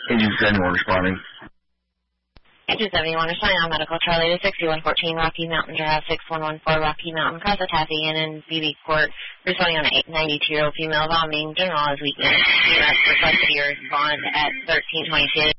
Agent 71 responding. Agent 71 responding on medical Charlie to 6114 Rocky Mountain Drive, 6114 Rocky Mountain, Casa Tassian and BB Court, responding on a 92-year-old female vomiting, generalized weakness. You requested your respond at 1322.